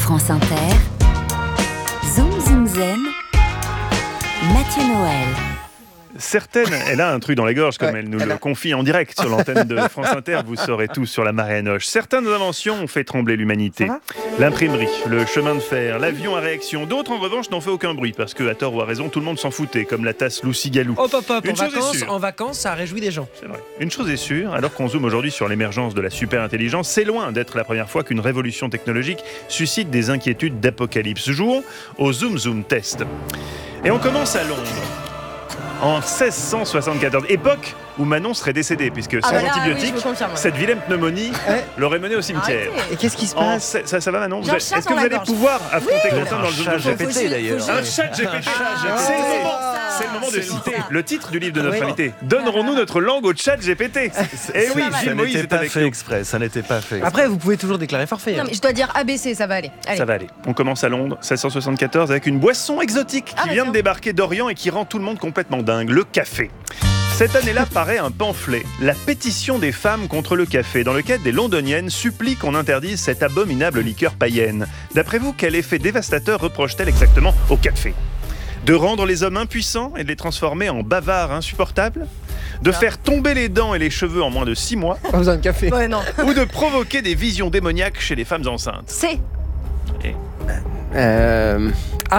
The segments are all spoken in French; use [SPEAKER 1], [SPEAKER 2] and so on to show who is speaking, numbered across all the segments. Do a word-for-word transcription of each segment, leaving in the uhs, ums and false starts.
[SPEAKER 1] France Inter, Zoom Zoom Zen, Mathieu Noël.
[SPEAKER 2] Certaines, elle a un truc dans la gorge, comme ouais, elle nous elle le a... confie en direct sur l'antenne de France Inter. Vous saurez tout sur la marée à noche. Certaines inventions ont fait trembler l'humanité. L'imprimerie, le chemin de fer, l'avion à réaction. D'autres, en revanche, n'ont fait aucun bruit, parce que, à tort ou à raison, tout le monde s'en foutait, comme la tasse Lucy-Galou.
[SPEAKER 3] Hop, hop, hop, en vacances, en vacances, ça réjouit des gens.
[SPEAKER 2] C'est vrai. Une chose est sûre, alors qu'on zoome aujourd'hui sur l'émergence de la super-intelligence, c'est loin d'être la première fois qu'une révolution technologique suscite des inquiétudes d'apocalypse. Jouons au Zoom Zoom Test. Et on commence à Londres. En seize cent soixante-quatorze, époque où Manon serait décédée, puisque ah sans bah antibiotiques, oui, cette vilaine pneumonie ouais. l'aurait menée au cimetière.
[SPEAKER 3] Arrêtez. Et qu'est-ce qui se passe
[SPEAKER 2] ça, ça va Manon vous êtes... Est-ce que vous allez pouvoir affronter oui. Quentin dans le Zoom
[SPEAKER 4] G P T d'ailleurs
[SPEAKER 2] Un chat G P T. C'est le moment, c'est le moment de citer le titre du livre de notre invité. Donnerons-nous notre langue au chat G P T?
[SPEAKER 4] Et oui, Gilles Moïse est avec nous. Exprès, ça n'était pas fait.
[SPEAKER 3] Après, vous pouvez toujours déclarer forfait.
[SPEAKER 5] Non, mais je dois dire A B C, ça va aller. Allez.
[SPEAKER 2] Ça va aller. On commence à Londres, seize cent soixante-quatorze, avec une boisson exotique qui ah, vient de débarquer d'Orient et qui rend tout le monde complètement dingue, le café. Cette année-là paraît un pamphlet, la pétition des femmes contre le café, dans lequel des londoniennes supplient qu'on interdise cette abominable liqueur païenne. D'après vous, quel effet dévastateur reproche-t-elle exactement au café? De rendre les hommes impuissants et de les transformer en bavards insupportables? De faire tomber les dents et les cheveux en moins de six mois?
[SPEAKER 3] Pas besoin de café.
[SPEAKER 5] Ouais, non.
[SPEAKER 2] Ou de provoquer des visions démoniaques chez les femmes enceintes?
[SPEAKER 5] C.
[SPEAKER 2] Et...
[SPEAKER 3] Euh... A.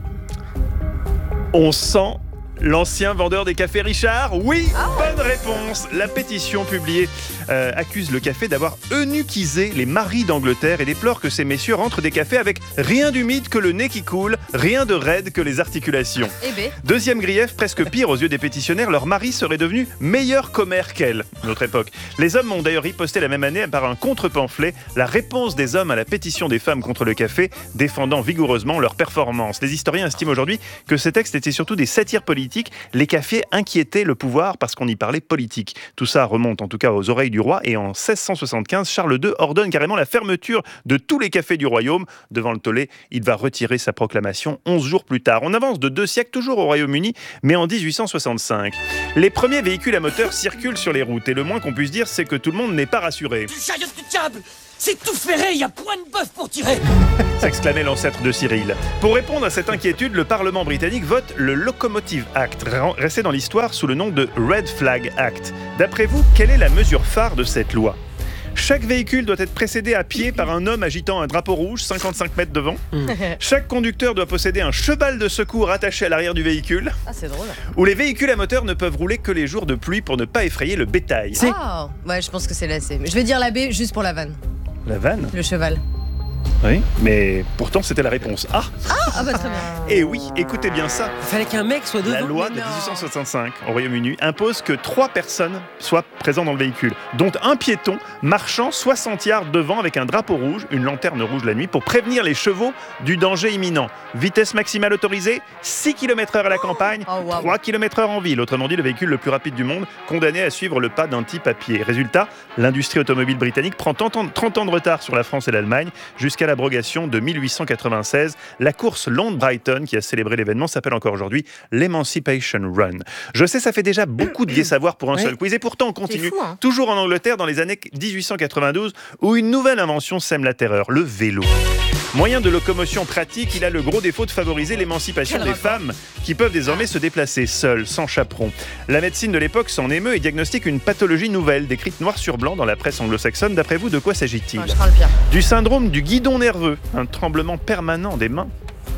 [SPEAKER 2] On sent... L'ancien vendeur des cafés Richard? Oui, ah ouais. Bonne réponse. La pétition publiée euh, accuse le café d'avoir eunuchisé les maris d'Angleterre et déplore que ces messieurs rentrent des cafés avec rien d'humide que le nez qui coule, rien de raide que les articulations.
[SPEAKER 5] Eh ben.
[SPEAKER 2] Deuxième grief, presque pire aux yeux des pétitionnaires, leurs maris seraient devenus meilleurs commères qu'elles, notre époque. Les hommes ont d'ailleurs riposté la même année par un contre-pamphlet, la réponse des hommes à la pétition des femmes contre le café, défendant vigoureusement leur performance. Les historiens estiment aujourd'hui que ces textes étaient surtout des satires politiques. Les cafés inquiétaient le pouvoir parce qu'on y parlait politique. Tout ça remonte en tout cas aux oreilles du roi et en seize cent soixante-quinze, Charles deux ordonne carrément la fermeture de tous les cafés du royaume. Devant le tollé, il va retirer sa proclamation onze jours plus tard. On avance de deux siècles toujours au Royaume-Uni, mais en dix-huit cent soixante-cinq. Les premiers véhicules à moteur circulent sur les routes et le moins qu'on puisse dire, c'est que tout le monde n'est pas rassuré.
[SPEAKER 6] Du chaillot du diable! C'est tout ferré, il y a point de bœuf pour tirer!
[SPEAKER 2] S'exclamait l'ancêtre de Cyril. Pour répondre à cette inquiétude, le Parlement britannique vote le Locomotive Act, resté dans l'histoire sous le nom de Red Flag Act. D'après vous, quelle est la mesure phare de cette loi? Chaque véhicule doit être précédé à pied par un homme agitant un drapeau rouge, cinquante-cinq mètres devant. Mmh. Chaque conducteur doit posséder un cheval de secours attaché à l'arrière du véhicule.
[SPEAKER 5] Ah, c'est drôle.
[SPEAKER 2] Où les véhicules à moteur ne peuvent rouler que les jours de pluie pour ne pas effrayer le bétail.
[SPEAKER 5] Ah, ouais, je pense que c'est la C. Je vais dire la B juste pour la vanne.
[SPEAKER 2] La vanne?
[SPEAKER 5] Le cheval.
[SPEAKER 2] Oui, mais pourtant c'était la réponse A.
[SPEAKER 5] Ah, ah bah très bien.
[SPEAKER 2] Et oui, écoutez bien ça.
[SPEAKER 3] Il fallait qu'un mec soit devant.
[SPEAKER 2] La loi de dix-huit cent soixante-cinq au Royaume-Uni impose que trois personnes soient présentes dans le véhicule, dont un piéton marchant soixante yards devant avec un drapeau rouge, une lanterne rouge la nuit, pour prévenir les chevaux du danger imminent. Vitesse maximale autorisée, six kilomètres heure à la campagne, oh, wow. trois kilomètres heure en ville. Autrement dit, le véhicule le plus rapide du monde, condamné à suivre le pas d'un type à pied. Résultat, l'industrie automobile britannique prend trente ans de retard sur la France et l'Allemagne, jusqu'à l'abrogation de mille huit cent quatre-vingt-seize. La course Londres-Brighton, qui a célébré l'événement, s'appelle encore aujourd'hui l'Emancipation Run. Je sais, ça fait déjà beaucoup de gai savoir pour un ouais. seul quiz, et pourtant on continue fou, hein. toujours en Angleterre dans les années dix-huit cent quatre-vingt-douze, où une nouvelle invention sème la terreur, le vélo. Moyen de locomotion pratique, il a le gros défaut de favoriser l'émancipation Quel des rapport. femmes qui peuvent désormais se déplacer seules, sans chaperon. La médecine de l'époque s'en émeut et diagnostique une pathologie nouvelle, décrite noir sur blanc dans la presse anglo-saxonne. D'après vous, de quoi s'agit-il?
[SPEAKER 5] oh, je crains le pire.
[SPEAKER 2] Du syndrome du guidon nerveux, un tremblement permanent des mains.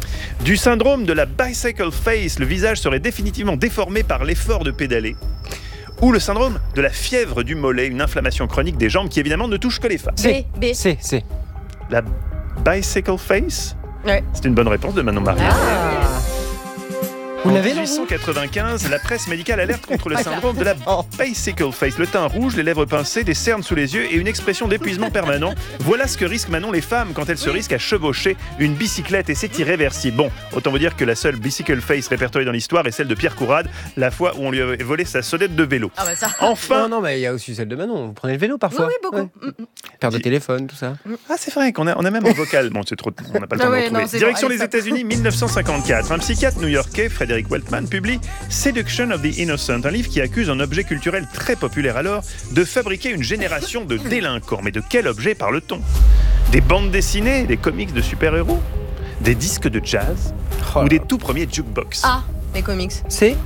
[SPEAKER 2] Du syndrome de la bicycle face, le visage serait définitivement déformé par l'effort de pédaler. Ou le syndrome de la fièvre du mollet, une inflammation chronique des jambes qui évidemment ne touche que les femmes.
[SPEAKER 5] C, B.
[SPEAKER 3] C, C.
[SPEAKER 2] La bicycle face?
[SPEAKER 5] Ouais.
[SPEAKER 2] C'est une bonne réponse de Manon Marie.
[SPEAKER 5] Ah.
[SPEAKER 3] Vous
[SPEAKER 2] en
[SPEAKER 3] l'avez,
[SPEAKER 2] dix-huit cent quatre-vingt-quinze, la presse médicale alerte contre le syndrome de la bicycle face. Le teint rouge, les lèvres pincées, des cernes sous les yeux et une expression d'épuisement permanent. Voilà ce que risquent Manon les femmes quand elles se risquent à chevaucher une bicyclette, et c'est irréversible. Bon, autant vous dire que la seule bicycle face répertoriée dans l'histoire est celle de Pierre Courade, la fois où on lui avait volé sa sonnette de vélo.
[SPEAKER 5] Ah bah ça.
[SPEAKER 2] Enfin.
[SPEAKER 3] Non, non, mais il y a aussi celle de Manon. Vous prenez le vélo parfois?
[SPEAKER 5] Oui, oui, beaucoup.
[SPEAKER 3] Ouais. Carte de téléphone, tout ça.
[SPEAKER 2] Ah, c'est vrai qu'on a, on a même en vocal. Bon, c'est trop, on n'a pas le temps ah ouais, de retrouver. Non, Direction bon. les États-Unis, dix-neuf cent cinquante-quatre. Un psychiatre new-yorkais, Frederick Weltman, publie Seduction of the Innocent, un livre qui accuse un objet culturel très populaire alors de fabriquer une génération de délinquants. Mais de quel objet parle-t-on? Des bandes dessinées, des comics de super-héros, des disques de jazz
[SPEAKER 3] Oh
[SPEAKER 2] ou
[SPEAKER 3] là.
[SPEAKER 2] des tout premiers jukebox.
[SPEAKER 5] Ah, les comics.
[SPEAKER 3] C'est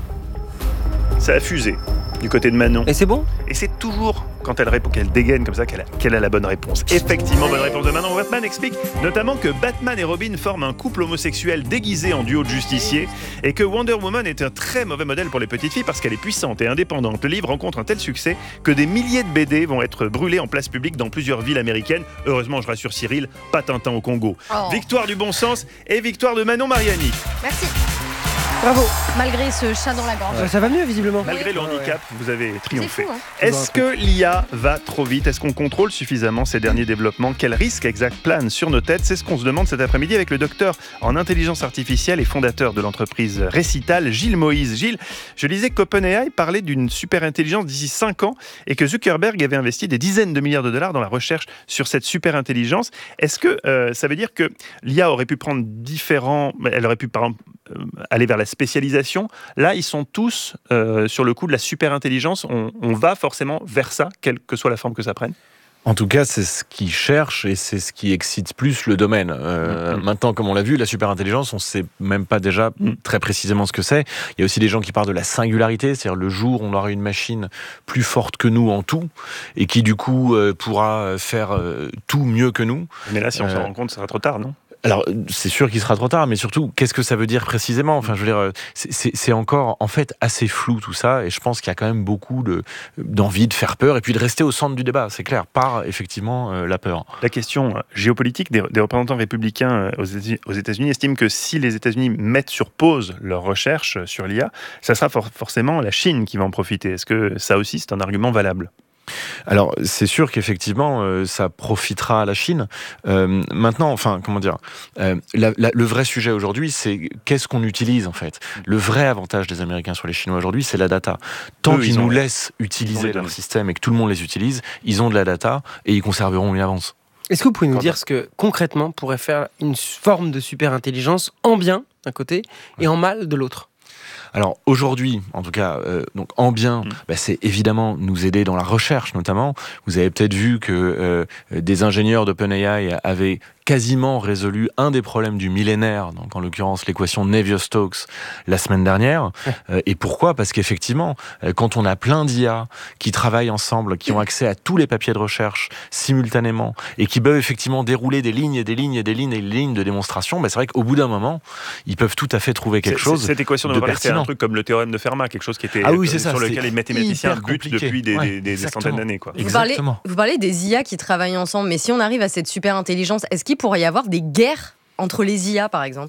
[SPEAKER 2] Ça a fusé du côté de Manon.
[SPEAKER 3] Et c'est bon?
[SPEAKER 2] Et c'est toujours quand elle répond, qu'elle dégaine comme ça, qu'elle a, qu'elle a la bonne réponse. Effectivement, bonne réponse de Manon. Batman explique notamment que Batman et Robin forment un couple homosexuel déguisé en duo de justiciers et que Wonder Woman est un très mauvais modèle pour les petites filles parce qu'elle est puissante et indépendante. Le livre rencontre un tel succès que des milliers de B D vont être brûlés en place publique dans plusieurs villes américaines. Heureusement, je rassure Cyril, pas Tintin au Congo.
[SPEAKER 5] Oh.
[SPEAKER 2] Victoire du bon sens et victoire de Manon Mariani.
[SPEAKER 5] Merci.
[SPEAKER 3] Bravo.
[SPEAKER 5] Malgré ce chat dans la gorge.
[SPEAKER 3] Ça, ça va mieux, visiblement.
[SPEAKER 2] Malgré le handicap, vous avez triomphé.
[SPEAKER 5] fou, hein.
[SPEAKER 2] Est-ce que l'I A va trop vite? Est-ce qu'on contrôle suffisamment ces derniers développements? Quels risques exacts planent sur nos têtes? C'est ce qu'on se demande cet après-midi avec le docteur en intelligence artificielle et fondateur de l'entreprise Récital, Gilles Moïse. Gilles, je lisais qu'OpenAI parlait d'une super intelligence d'ici cinq ans et que Zuckerberg avait investi des dizaines de milliards de dollars dans la recherche sur cette super intelligence. Est-ce que euh, ça veut dire que l'I A aurait pu prendre différents... Elle aurait pu, par exemple, euh, aller vers la spécialisation? Là, ils sont tous euh, sur le coup de la super intelligence. On, on va forcément vers ça, quelle que soit la forme que ça prenne.
[SPEAKER 7] En tout cas, c'est ce qui cherche et c'est ce qui excite plus le domaine. Euh, mmh. Maintenant, comme on l'a vu, la super-intelligence, on ne sait même pas déjà mmh. très précisément ce que c'est. Il y a aussi des gens qui parlent de la singularité, c'est-à-dire le jour où on aura une machine plus forte que nous en tout et qui, du coup, euh, pourra faire euh, tout mieux que nous.
[SPEAKER 2] Mais là, si on
[SPEAKER 7] euh,
[SPEAKER 2] s'en rend compte, ça sera trop tard, non ?
[SPEAKER 7] Alors, c'est sûr qu'il sera trop tard, mais surtout, qu'est-ce que ça veut dire précisément? Enfin, je veux dire, c'est, c'est, c'est encore, en fait, assez flou tout ça, et je pense qu'il y a quand même beaucoup de, d'envie de faire peur, et puis de rester au centre du débat, c'est clair, par, effectivement, euh, la peur.
[SPEAKER 2] La question géopolitique des, des représentants républicains aux États-Unis, aux États-Unis estiment que si les États-Unis mettent sur pause leurs recherches sur l'I A, ça sera for- forcément la Chine qui va en profiter. Est-ce que ça aussi, c'est un argument valable ?
[SPEAKER 7] Alors, c'est sûr qu'effectivement, euh, ça profitera à la Chine. Euh, maintenant, enfin, comment dire, euh, la, la, le vrai sujet aujourd'hui, c'est qu'est-ce qu'on utilise, en fait. Le vrai avantage des Américains sur les Chinois aujourd'hui, c'est la data. Tant Eux, qu'ils nous laissent utiliser leur système et que tout le monde les utilise, ils ont de la data et ils conserveront une avance.
[SPEAKER 3] Est-ce que vous pouvez nous dire ce que, concrètement, pourrait faire une forme de super-intelligence en bien, d'un côté, et en mal, de l'autre ?
[SPEAKER 7] Alors aujourd'hui, en tout cas, euh, donc en bien, mmh. bah, c'est évidemment nous aider dans la recherche notamment. Vous avez peut-être vu que euh, des ingénieurs d'OpenAI avaient quasiment résolu un des problèmes du millénaire, donc en l'occurrence l'équation Navier-Stokes, la semaine dernière. Euh, et pourquoi ? Parce qu'effectivement, euh, quand on a plein d'I A qui travaillent ensemble, qui ont accès à tous les papiers de recherche simultanément, et qui peuvent effectivement dérouler des lignes et des lignes et des lignes et des lignes de démonstration, bah, c'est vrai qu'au bout d'un moment, ils peuvent tout à fait trouver quelque
[SPEAKER 2] c'est,
[SPEAKER 7] chose
[SPEAKER 2] Cette équation
[SPEAKER 7] de pertinent.
[SPEAKER 2] C'est un truc comme le théorème de Fermat, quelque chose qui était
[SPEAKER 7] ah oui, c'est ça,
[SPEAKER 2] sur
[SPEAKER 7] c'est
[SPEAKER 2] lequel les mathématiciens butent depuis des,
[SPEAKER 7] ouais,
[SPEAKER 2] des, des centaines d'années. Quoi.
[SPEAKER 5] Vous parlez, vous parlez des I A qui travaillent ensemble, mais si on arrive à cette super intelligence, est-ce qu'il pourrait y avoir des guerres entre les I A, par exemple ?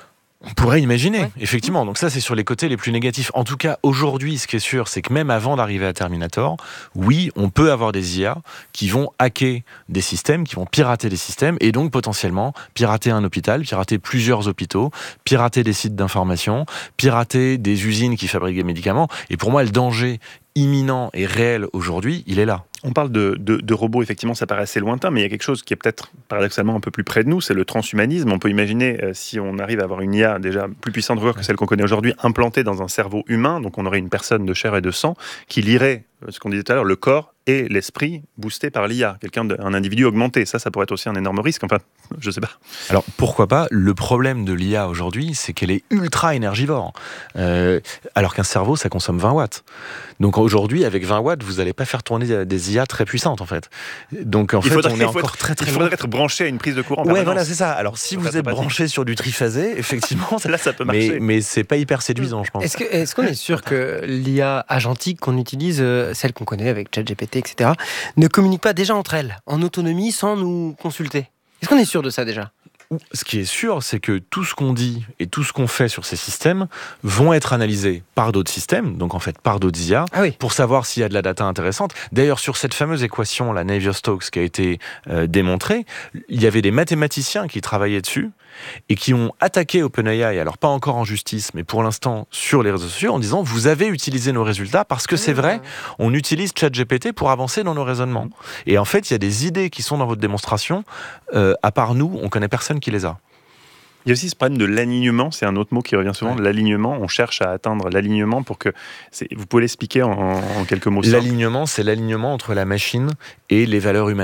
[SPEAKER 7] On pourrait imaginer, ouais. effectivement.
[SPEAKER 5] Mmh.
[SPEAKER 7] Donc ça, c'est sur les côtés les plus négatifs. En tout cas, aujourd'hui, ce qui est sûr, c'est que même avant d'arriver à Terminator, oui, on peut avoir des I A qui vont hacker des systèmes, qui vont pirater des systèmes, et donc potentiellement pirater un hôpital, pirater plusieurs hôpitaux, pirater des sites d'information, pirater des usines qui fabriquent des médicaments. Et pour moi, le danger imminent et réel aujourd'hui, il est là.
[SPEAKER 2] On parle de, de, de robots, effectivement, ça paraît assez lointain, mais il y a quelque chose qui est peut-être paradoxalement un peu plus près de nous, c'est le transhumanisme. On peut imaginer, euh, si on arrive à avoir une I A déjà plus puissante que celle qu'on connaît aujourd'hui, implantée dans un cerveau humain, donc on aurait une personne de chair et de sang, qui lirait, ce qu'on disait tout à l'heure, le corps et l'esprit boosté par l'I A, quelqu'un de, un individu augmenté. Ça, ça pourrait être aussi un énorme risque, enfin, je sais pas.
[SPEAKER 7] Alors, pourquoi pas ? Le problème de l'I A aujourd'hui, c'est qu'elle est ultra énergivore, euh, alors qu'un cerveau, ça consomme vingt watts. Donc aujourd'hui, avec vingt watts, vous n'allez pas faire tourner des I A très puissantes, en fait. Donc en il fait, faudrait, on est encore
[SPEAKER 2] être,
[SPEAKER 7] très très
[SPEAKER 2] Il faudrait loin. être branché à une prise de courant.
[SPEAKER 7] Ouais, voilà, c'est ça. Alors si Donc, vous êtes branché sur du triphasé, effectivement,
[SPEAKER 2] là, ça peut marcher.
[SPEAKER 7] Mais, mais c'est pas hyper séduisant, je pense.
[SPEAKER 3] Est-ce, que, est-ce qu'on est sûr que l'I A agentique qu'on utilise, euh, celle qu'on connaît avec ChatGPT, et cetera, ne communique pas déjà entre elles, en autonomie, sans nous consulter ? Est-ce qu'on est sûr de ça déjà ?
[SPEAKER 7] Ce qui est sûr, c'est que tout ce qu'on dit et tout ce qu'on fait sur ces systèmes vont être analysés par d'autres systèmes, donc en fait par d'autres I A,
[SPEAKER 3] ah oui.
[SPEAKER 7] pour savoir s'il y a de la data intéressante. D'ailleurs, sur cette fameuse équation, la Navier-Stokes, qui a été euh, démontrée, il y avait des mathématiciens qui travaillaient dessus et qui ont attaqué OpenAI, alors pas encore en justice, mais pour l'instant sur les réseaux sociaux, en disant « vous avez utilisé nos résultats parce que c'est vrai, on utilise ChatGPT pour avancer dans nos raisonnements. » Et en fait, il y a des idées qui sont dans votre démonstration, euh, à part nous, on connaît personne qui les a.
[SPEAKER 2] Il y a aussi ce problème de l'alignement, c'est un autre mot qui revient souvent, ouais. L'alignement, on cherche à atteindre l'alignement pour que... C'est, vous pouvez l'expliquer en, en quelques mots.
[SPEAKER 7] L'alignement, c'est l'alignement entre la machine et les valeurs humaines.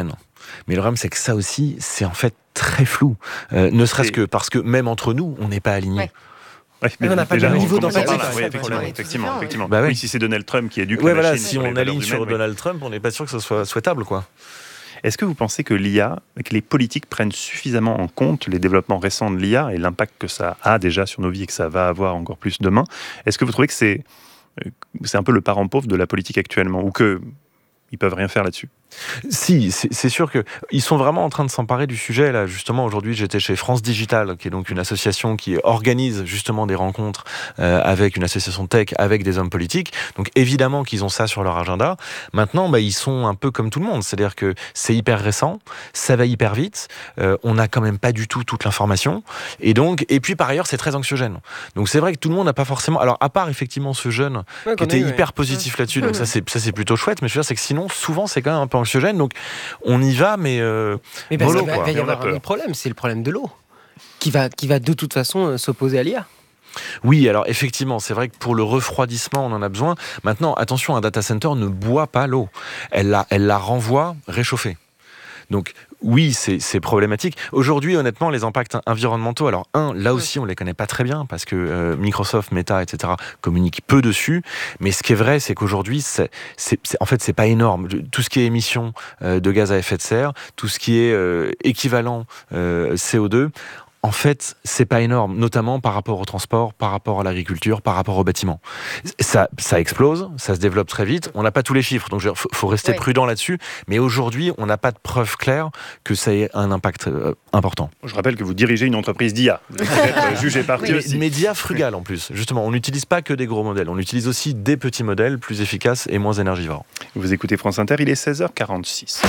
[SPEAKER 7] Mais le problème, c'est que ça aussi, c'est en fait très flou. Euh, ne serait-ce
[SPEAKER 2] Et...
[SPEAKER 7] que parce que même entre nous, on n'est pas alignés.
[SPEAKER 5] Ouais.
[SPEAKER 2] Ouais, mais
[SPEAKER 3] on n'a pas
[SPEAKER 2] déjà,
[SPEAKER 3] le
[SPEAKER 2] on
[SPEAKER 3] niveau
[SPEAKER 2] commence par
[SPEAKER 3] d'empathie.
[SPEAKER 2] là. Oui,
[SPEAKER 3] Ouais,
[SPEAKER 2] effectivement,
[SPEAKER 3] ouais,
[SPEAKER 2] effectivement, effectivement.
[SPEAKER 7] Bah ouais.
[SPEAKER 2] Oui, si c'est Donald Trump qui éduque
[SPEAKER 7] Ouais,
[SPEAKER 2] la
[SPEAKER 7] voilà,
[SPEAKER 2] machine
[SPEAKER 7] si
[SPEAKER 2] sur les
[SPEAKER 7] on
[SPEAKER 2] valeurs
[SPEAKER 7] aligne sur
[SPEAKER 2] humaines, oui.
[SPEAKER 7] Donald Trump, on n'est pas sûr que ce soit souhaitable, quoi.
[SPEAKER 2] Est-ce que vous pensez que l'I A, que les politiques prennent suffisamment en compte les développements récents de l'I A et l'impact que ça a déjà sur nos vies et que ça va avoir encore plus demain? Est-ce que vous trouvez que c'est, c'est un peu le parent pauvre de la politique actuellement, ou qu'ils ne peuvent rien faire là-dessus?
[SPEAKER 7] Si, c'est, c'est sûr que ils sont vraiment en train de s'emparer du sujet. Là, justement, aujourd'hui, j'étais chez France Digital, qui est donc une association qui organise justement des rencontres euh, avec une association tech, avec des hommes politiques. Donc, évidemment qu'ils ont ça sur leur agenda. Maintenant, bah, ils sont un peu comme tout le monde, c'est-à-dire que c'est hyper récent, ça va hyper vite. Euh, on n'a quand même pas du tout toute l'information, et donc, et puis par ailleurs, c'est très anxiogène. Donc, c'est vrai que tout le monde n'a pas forcément. Alors, à part effectivement ce jeune
[SPEAKER 3] Ouais,
[SPEAKER 7] qui était
[SPEAKER 3] eu,
[SPEAKER 7] hyper
[SPEAKER 3] ouais.
[SPEAKER 7] positif là-dessus, donc ça c'est ça c'est plutôt chouette. Mais je veux dire, c'est que sinon, souvent, c'est quand même un peu anxiogène, donc on y va, mais, euh,
[SPEAKER 3] Mais parce
[SPEAKER 7] mollo,
[SPEAKER 3] qu'il va,
[SPEAKER 7] quoi.
[SPEAKER 3] va y
[SPEAKER 2] Et on a
[SPEAKER 3] avoir un
[SPEAKER 2] peur.
[SPEAKER 3] autre problème, c'est le problème de l'eau, qui va, qui va de toute façon euh, s'opposer à l'I A.
[SPEAKER 7] Oui, alors effectivement, c'est vrai que pour le refroidissement, on en a besoin. Maintenant, attention, un data center ne boit pas l'eau, elle la, elle la renvoie réchauffée. Donc oui, c'est, c'est problématique. Aujourd'hui, honnêtement, les impacts environnementaux, alors un, là aussi, on les connaît pas très bien parce que euh, Microsoft, Meta, et cetera communiquent peu dessus. Mais ce qui est vrai, c'est qu'aujourd'hui, c'est, c'est, c'est, en fait, c'est pas énorme. Tout ce qui est émissions euh, de gaz à effet de serre, tout ce qui est euh, équivalent euh, C O deux, en fait, c'est pas énorme, notamment par rapport au transport, par rapport à l'agriculture, par rapport au bâtiment. Ça, ça explose, ça se développe très vite. On n'a pas tous les chiffres, donc il faut, faut rester
[SPEAKER 5] Ouais.
[SPEAKER 7] prudent là-dessus. Mais aujourd'hui, on n'a pas de preuve claire que ça ait un impact euh, important.
[SPEAKER 2] Je rappelle que vous dirigez une entreprise d'I A. Vous êtes jugé parti
[SPEAKER 7] Mais-
[SPEAKER 2] aussi.
[SPEAKER 7] Média frugal en plus. Justement, on n'utilise pas que des gros modèles, on utilise aussi des petits modèles plus efficaces et moins énergivores.
[SPEAKER 2] Vous écoutez France Inter, il est seize heures quarante-six.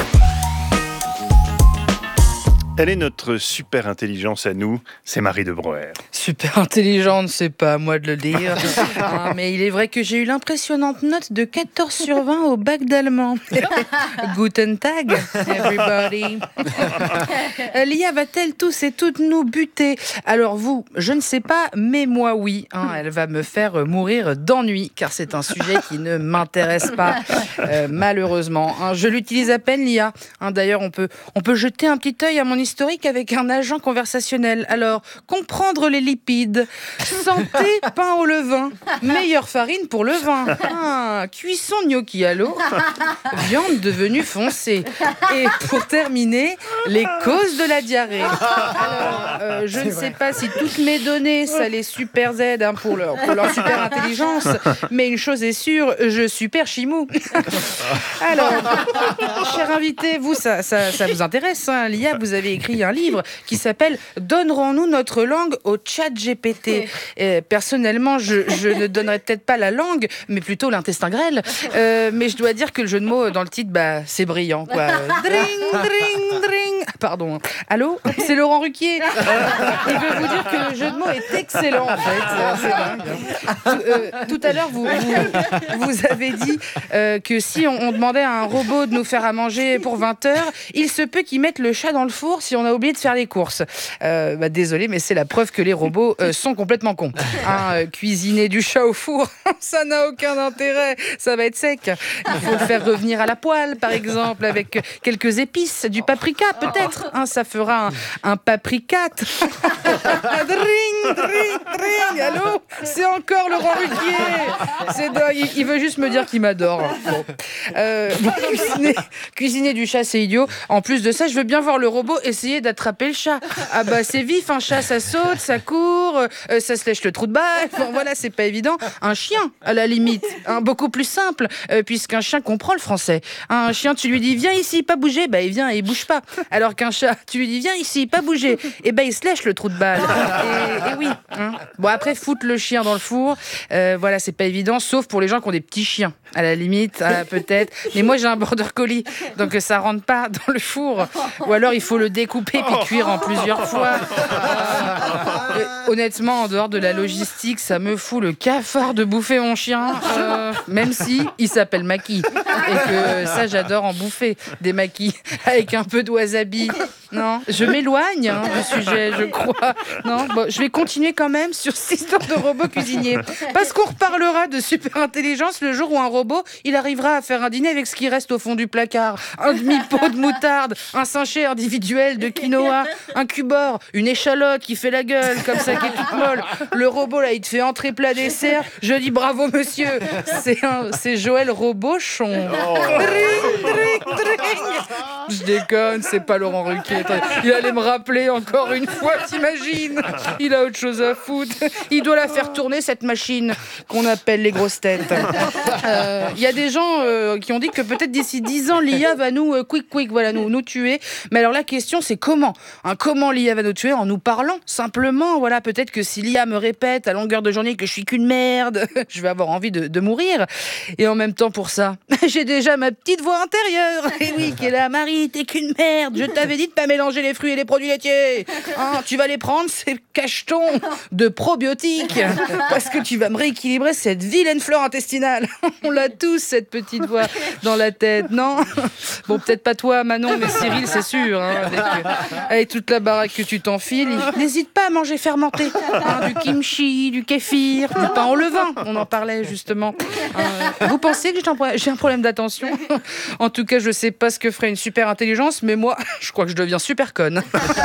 [SPEAKER 2] Elle est notre super intelligence à nous, c'est Marie de Broer.
[SPEAKER 8] Super intelligente, c'est pas à moi de le dire. Hein, mais il est vrai que j'ai eu l'impressionnante note de quatorze sur vingt au bac d'allemand. Guten Tag, everybody. L'I A va-t-elle tous et toutes nous buter? Alors vous, je ne sais pas, mais moi oui. Hein, elle va me faire mourir d'ennui, car c'est un sujet qui ne m'intéresse pas, euh, malheureusement. Hein, je l'utilise à peine, l'I A. Hein, d'ailleurs, on peut, on peut jeter un petit œil à mon historique avec un agent conversationnel. Alors, comprendre les lipides, santé, pain au levain, meilleure farine pour le vin, ah, cuisson gnocchi à l'eau, viande devenue foncée. Et pour terminer, les causes de la diarrhée. Alors, euh, je ne sais pas si toutes mes données, ça les super aide hein, pour, leur, pour leur super intelligence, mais une chose est sûre, je super chimou. Alors, cher invité, vous, ça, ça, ça vous intéresse, hein, l'I A, vous avez écrit un livre qui s'appelle « Donnerons-nous notre langue au chat G P T ». Euh, personnellement, je, je ne donnerais peut-être pas la langue, mais plutôt l'intestin grêle. Euh, mais je dois dire que le jeu de mots dans le titre, bah, c'est brillant, quoi. Dring, dring, dring. Pardon. Allô? C'est Laurent Ruquier. Euh, il veut vous dire que le jeu de mots est excellent, en fait. C'est dingue. Tout, euh, tout à l'heure, vous, vous, vous avez dit euh, que si on, on demandait à un robot de nous faire à manger pour vingt heures, il se peut qu'il mette le chat dans le four si on a oublié de faire les courses. Euh, bah, désolé, mais c'est la preuve que les robots euh, sont complètement cons. Hein, euh, cuisiner du chat au four, ça n'a aucun intérêt. Ça va être sec. Il faut le faire revenir à la poêle, par exemple, avec quelques épices, du paprika, peut-être. Hein, ça fera un, un papricat. Dring, dring, dring. Allô? C'est encore Laurent Ruquier. C'est dingue. Il, il veut juste me dire qu'il m'adore. Bon. Euh, bon, cuisiner, cuisiner du chat, c'est idiot. En plus de ça, je veux bien voir le robot essayer d'attraper le chat. Ah bah c'est vif, un chat, ça saute, ça court, euh, ça se lèche le trou de balle. Bon, voilà, c'est pas évident. Un chien, à la limite, hein, beaucoup plus simple, euh, puisqu'un chien comprend le français. Un chien, tu lui dis viens ici, pas bouger, bah il vient et il bouge pas. Alors qu'un chat, tu lui dis viens ici, pas bouger, et bah il se lèche le trou de balle. Et, et oui. Hein. Bon après, foutre le chien dans le four, euh, voilà, c'est pas évident, sauf pour les gens qui ont des petits chiens. À la limite, euh, peut-être. Mais moi, j'ai un border collie, donc ça rentre pas dans le four. Ou alors, il faut le découper puis cuire en plusieurs fois. Euh, honnêtement, en dehors de la logistique, ça me fout le cafard de bouffer mon chien, euh, même si il s'appelle Maki. Et que ça, j'adore en bouffer, des maquis, avec un peu de wasabi. Non, je m'éloigne hein, du sujet, je crois. Non, bon, je vais continuer quand même sur cette histoire de robot cuisinier. Parce qu'on reparlera de super intelligence le jour où un robot, il arrivera à faire un dîner avec ce qui reste au fond du placard. Un demi-pot de moutarde, un sachet individuel de quinoa, un cubord, une échalote qui fait la gueule, comme ça, qui est toute molle. Le robot, là, il te fait entrée plat dessert. Je dis bravo, monsieur. C'est, un, c'est Joël Robochon. Oh. Tring, tring, tring. Je déconne, c'est pas Laurent Ruquier. Il allait me rappeler encore une fois, t'imagines? Il a autre chose à foutre. Il doit la faire tourner, cette machine qu'on appelle les grosses têtes. Il euh, y a des gens euh, qui ont dit que peut-être d'ici dix ans, l'I A va nous, euh, quick, quick, voilà, nous, nous tuer. Mais alors la question, c'est comment hein, Comment l'I A va nous tuer? En nous parlant, simplement. Voilà, peut-être que si l'I A me répète à longueur de journée que je suis qu'une merde, je vais avoir envie de, de mourir. Et en même temps, pour ça, j'ai déjà ma petite voix intérieure. Et oui, qui est là, Marie, t'es qu'une merde. Je t'avais dit de pas mélanger les fruits et les produits laitiers. Hein, tu vas les prendre, ces cachetons de probiotiques, parce que tu vas me rééquilibrer cette vilaine flore intestinale. On l'a tous, cette petite voix dans la tête, non? Bon, peut-être pas toi, Manon, mais Cyril, c'est sûr. Hein, avec, avec toute la baraque que tu t'enfiles, n'hésite pas à manger fermenté. Hein, du kimchi, du kéfir, du pain au levain. On en parlait, justement. Euh, vous pensez que j'ai un problème d'attention? En tout cas, je sais pas ce que ferait une super intelligence, mais moi, je crois que je deviens super conne.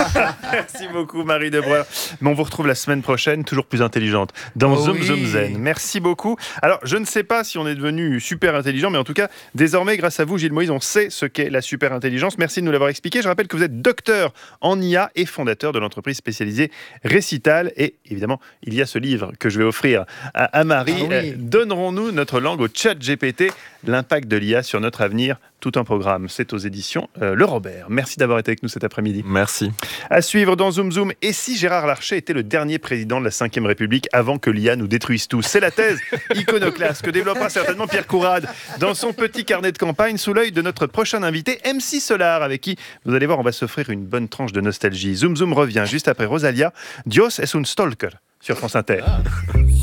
[SPEAKER 2] Merci beaucoup, Marie Debreur. Mais on vous retrouve la semaine prochaine, toujours plus intelligente, dans oh Zoom oui. Zoom Zen. Merci beaucoup. Alors, je ne sais pas si on est devenu super intelligent, mais en tout cas, désormais, grâce à vous, Gilles Moïse, on sait ce qu'est la super intelligence. Merci de nous l'avoir expliqué. Je rappelle que vous êtes docteur en I A et fondateur de l'entreprise spécialisée Récital. Et évidemment, il y a ce livre que je vais offrir à, à Marie. Ah oui. euh, Donnerons-nous notre langue au chat G P T, l'impact de l'I A sur notre avenir. Tout un programme, c'est aux éditions euh, Le Robert. Merci d'avoir été avec nous cet après-midi.
[SPEAKER 7] Merci.
[SPEAKER 2] À suivre dans Zoom Zoom. Et si Gérard Larcher était le dernier président de la cinquième République avant que l'I A nous détruise tous? C'est la thèse iconoclaste que développera certainement Pierre Courade dans son petit carnet de campagne sous l'œil de notre prochain invité, M C Solar, avec qui, vous allez voir, on va s'offrir une bonne tranche de nostalgie. Zoom Zoom revient juste après Rosalia. Dios es un stalker sur France Inter. Ah.